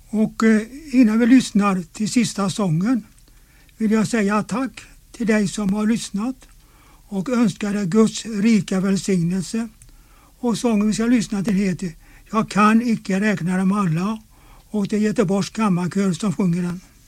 Och innan vi lyssnar till sista sången vill jag säga tack till dig som har lyssnat och önskar dig Guds rika välsignelse. Och sången vi ska lyssna till heter Jag kan icke räkna dem alla, och det är Göteborgs kammarkör som sjunger den.